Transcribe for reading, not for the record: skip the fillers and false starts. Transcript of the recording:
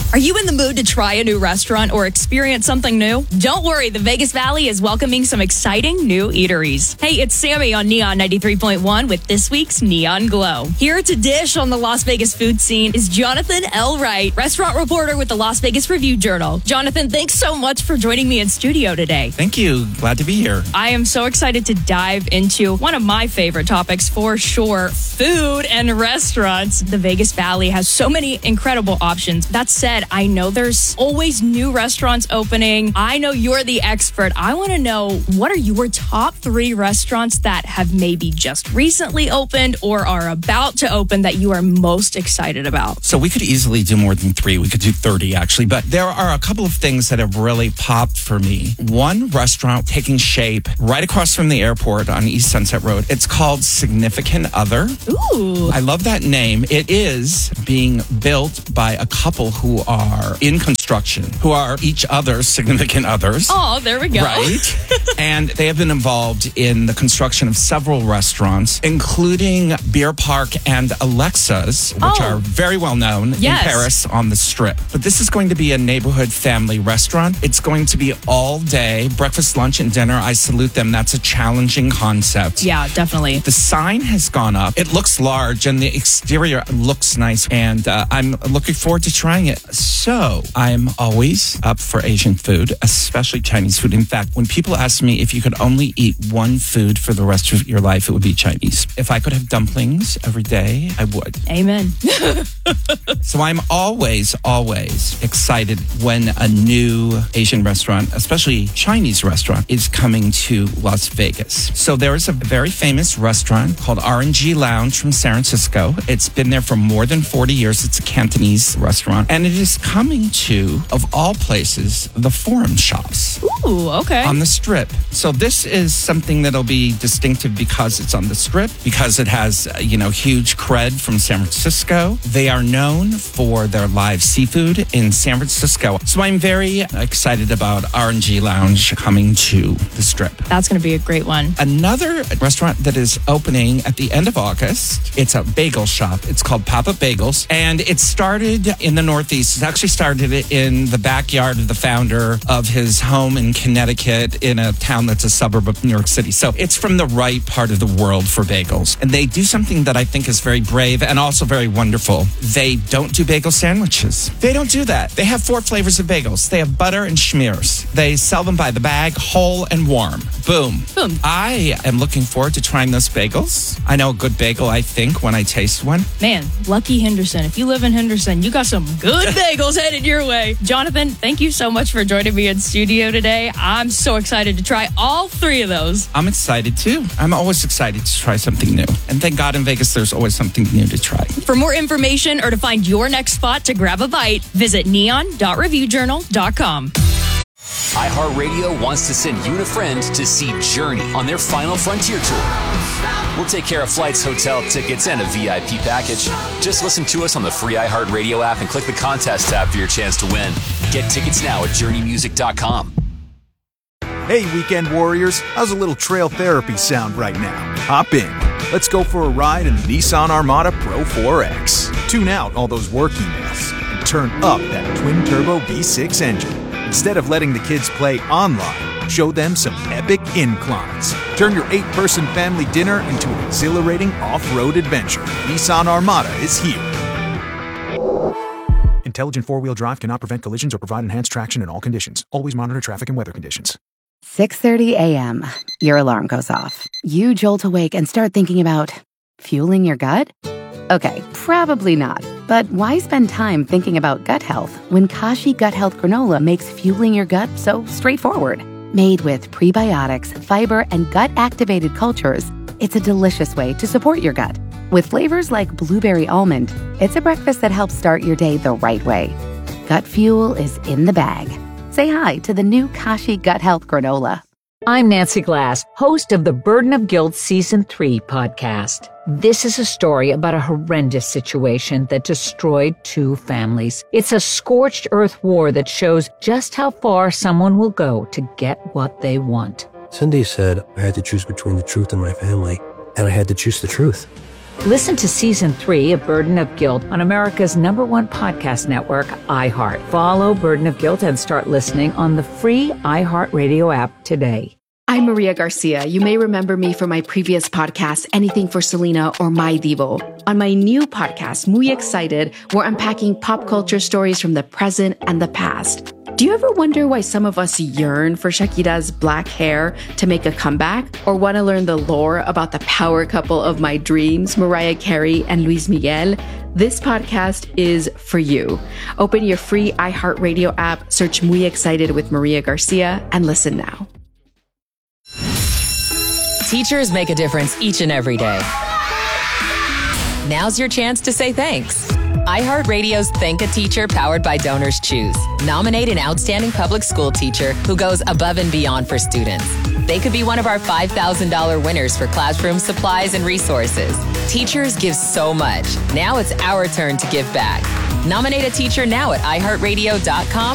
Are you in the mood to try a new restaurant or experience something new? Don't worry, the Vegas Valley is welcoming some exciting new eateries. Hey, it's Sammy on Neon 93.1 with this week's Neon Glow. Here to dish on the Las Vegas food scene is Jonathan L. Wright, restaurant reporter with the Las Vegas Review-Journal. Jonathan, thanks so much for joining me in studio today. Thank you. Glad to be here. I am so excited to dive into one of my favorite topics for sure, food and restaurants. The Vegas Valley has so many incredible options. That said, I know there's always new restaurants opening. I know you're the expert. I want to know, what are your top 3 restaurants that have maybe just recently opened or are about to open that you are most excited about? So we could easily do more than 3. We could do 30 actually, but there are a couple of things that have really popped for me. One restaurant taking shape right across from the airport on East Sunset Road. It's called Significant Other. Ooh. I love that name. It is being built by a couple who are in construction, who are each other's significant others. Oh, there we go. Right. And they have been involved in the construction of several restaurants, including Beer Park and Alexa's, which are very well known in Paris on the Strip. But this is going to be a neighborhood family restaurant. It's going to be all day, breakfast, lunch, and dinner. I salute them. That's a challenging concept. Yeah, definitely. The sign has gone up. It looks large and the exterior looks nice. And I'm looking forward to trying it. So I'm always up for Asian food, especially Chinese food. In fact, when people ask me if you could only eat one food for the rest of your life, it would be Chinese. If I could have dumplings every day, I would. Amen. So I'm always excited when a new Asian restaurant, especially Chinese restaurant, is coming to Las Vegas. So there is a very famous restaurant called RNG Lounge from San Francisco. It's been there for more than 40 years. It's a Cantonese restaurant. And it is coming to, of all places, the Forum Shops. Ooh, okay. On the Strip. So this is something that'll be distinctive because it's on the Strip, because it has, huge cred from San Francisco. They are known for their live seafood in San Francisco. So I'm very excited about RNG Lounge coming to the Strip. That's going to be a great one. Another restaurant that is opening at the end of August, it's a bagel shop. It's called Papa Bagels, and it started in the Northeast. It actually started in the backyard of the founder of his home in Connecticut, in a town that's a suburb of New York City. So it's from the right part of the world for bagels. And they do something that I think is very brave and also very wonderful. They don't do bagel sandwiches. They don't do that. They have 4 flavors of bagels. They have butter and schmears. They sell them by the bag, whole and warm. Boom. Boom. I am looking forward to trying those bagels. I know a good bagel, I think, when I taste one. Man, lucky Henderson. If you live in Henderson, you got some good bagels headed your way. Jonathan, thank you so much for joining me in studio today. I'm so excited to try all 3 of those. I'm excited too. I'm always excited to try something new. And thank God in Vegas, there's always something new to try. For more information or to find your next spot to grab a bite, visit neon.reviewjournal.com. iHeartRadio wants to send you and a friend to see Journey on their Final Frontier tour. We'll take care of flights, hotel tickets, and a VIP package. Just listen to us on the free iHeartRadio app and click the contest tab for your chance to win. Get tickets now at journeymusic.com. Hey, weekend warriors, how's a little trail therapy sound right now? Hop in. Let's go for a ride in the Nissan Armada Pro 4X. Tune out all those work emails and turn up that twin-turbo V6 engine. Instead of letting the kids play online, show them some epic inclines. Turn your 8-person family dinner into an exhilarating off-road adventure. Nissan Armada is here. Intelligent four-wheel drive cannot prevent collisions or provide enhanced traction in all conditions. Always monitor traffic and weather conditions. 6:30 a.m. Your alarm goes off. You jolt awake and start thinking about fueling your gut? Okay, probably not. But why spend time thinking about gut health when Kashi Gut Health Granola makes fueling your gut so straightforward? Made with prebiotics, fiber, and gut-activated cultures, it's a delicious way to support your gut. With flavors like blueberry almond, it's a breakfast that helps start your day the right way. Gut fuel is in the bag. Say hi to the new Kashi Gut Health Granola. I'm Nancy Glass, host of the Burden of Guilt Season 3 podcast. This is a story about a horrendous situation that destroyed 2 families. It's a scorched earth war that shows just how far someone will go to get what they want. Cindy said I had to choose between the truth and my family, and I had to choose the truth. Listen to Season 3 of Burden of Guilt on America's #1 podcast network, iHeart. Follow Burden of Guilt and start listening on the free iHeartRadio app today. I'm Maria Garcia. You may remember me from my previous podcast, Anything for Selena or My Divo. On my new podcast, Muy Excited, we're unpacking pop culture stories from the present and the past. Do you ever wonder why some of us yearn for Shakira's black hair to make a comeback? Or want to learn the lore about the power couple of my dreams, Mariah Carey and Luis Miguel? This podcast is for you. Open your free iHeartRadio app, search Muy Excited with Maria Garcia, and listen now. Teachers make a difference each and every day. Now's your chance to say thanks. iHeartRadio's Thank a Teacher powered by Donors Choose. Nominate an outstanding public school teacher who goes above and beyond for students. They could be one of our $5,000 winners for classroom supplies and resources. Teachers give so much. Now it's our turn to give back. Nominate a teacher now at iHeartRadio.com